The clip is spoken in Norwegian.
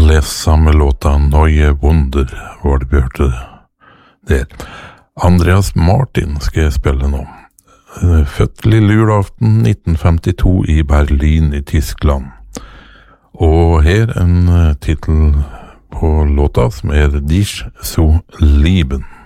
samme låta Neue Wunder var det vi hørte der. Andreas Martin skal jeg spille nå. Født lille julaften 1952 i Berlin i Tyskland. Og her en titel på låta som Dich zu lieben.